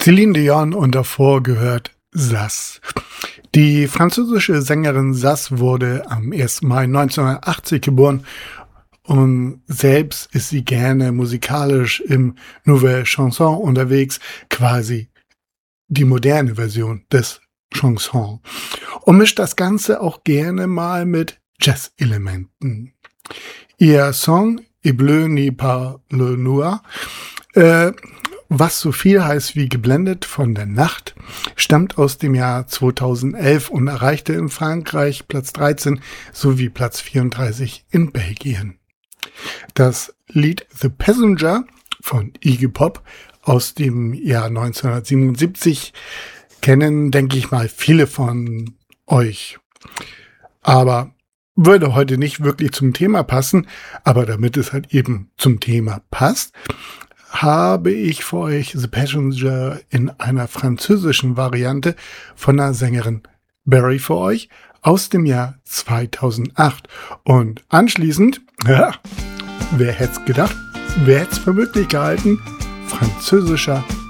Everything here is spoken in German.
Céline Dion und davor gehört Sass. Die französische Sängerin Sass wurde am 1. Mai 1980 geboren und selbst ist sie gerne musikalisch im Nouvelle Chanson unterwegs, quasi die moderne Version des Chanson, und mischt das Ganze auch gerne mal mit Jazz-Elementen. Ihr Song Et bleu n'est pas le noir, was so viel heißt wie geblendet von der Nacht, stammt aus dem Jahr 2011 und erreichte in Frankreich Platz 13 sowie Platz 34 in Belgien. Das Lied The Passenger von Iggy Pop aus dem Jahr 1977 kennen, denke ich mal, viele von euch. Aber würde heute nicht wirklich zum Thema passen, aber damit es halt eben zum Thema passt, habe ich für euch The Passenger in einer französischen Variante von der Sängerin Barry für euch aus dem Jahr 2008. Und anschließend, ja, wer hätte es gedacht, wer hätte es für möglich gehalten, französischer